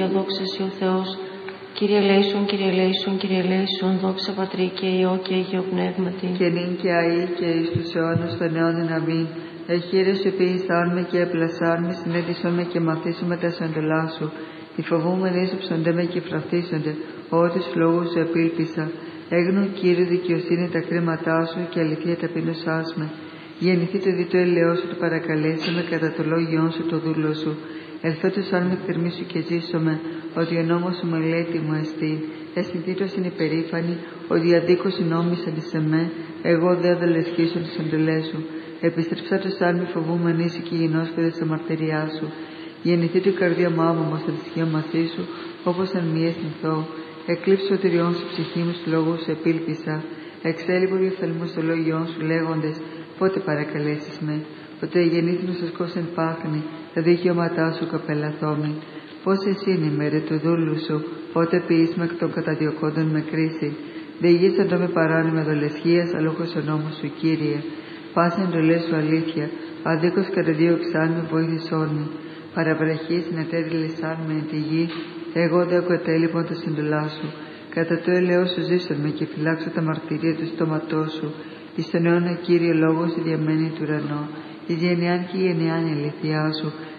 Αγία, δόξα Συ ο Θεός. Κύριε ελέησον, Κύριε ελέησον, Κύριε ελέησον, δόξα Πατρί και Υιό και Αγίο Πνεύματι. Και νυν και αεί και εις τους αιώνας των αιώνων αμήν. Εχείρες σου επίησάρμε και επλασάρμε, συνέντησόμε και μαθήσουμε τα σαντολά σου. Οι φοβούμενοι ύσωψονται με και φραυτίσονται, ότους λόγους σου επήλπισα. Έγνου Κύριε δικαιοσύνη τα κρίματά σου και αληθεία ταπεινωσάς με. Γεννηθεί το δι το ελαιό σου, το παρακαλέσαμε κατά το λόγιόν σου το δούλο σου. Ελθόντως αν με θερμή σου και ζήσομαι, ότι ο νόμος σου μελέτη μου εστί. Αισθητήτως είναι υπερήφανη, ότι αδίκως νόμισαν σε με, εγώ δε αδελεσχίσουν τις εντολές σου. Επιστρεψάτως αν με φοβούμενη σου και γινώσκονται σε μαρτυριά σου. Γεννηθεί το καρδία μου άμωμο στα δυσκεία μαζί σου, όπως αν μη αισθηνθώ. Εκλείψω σωτηριών σου ψυχή μου στου λόγου σου επήλπισα. Εξέλιπω διεφθαλμού στο λόγιόν σου λέγοντες, πότε παρακαλέσεις με. Ότι γεννήθην ο σασκός εν πάχνη, τα δικαιώματά σου καπελαθόμη. Πώς εσύ είναι η μέρα του δούλου σου, πότε ποιείς με εκ των καταδιωκόντων με κρίση. Δε γίσαντο με παράνομε δολεσχίας, αλόχος ο νόμος σου, Κύριε. Πάσα εντολές σου αλήθεια, αδίκως καταδίωξάν με βοήθησόν με. Παραβραχής συνετέλεσάν με εν τη γη, εγώ δε ακοτέλειπον τα συντολά σου. Κατά το ελαιό σου ζήσον με και φυλάξω τα μαρτυρία του στόματός σου. Εις τον αιώνα, Κύριε, λόγος η διαμένη του ουρανό. Η γενιάν και η γενιάν η αληθειά σου.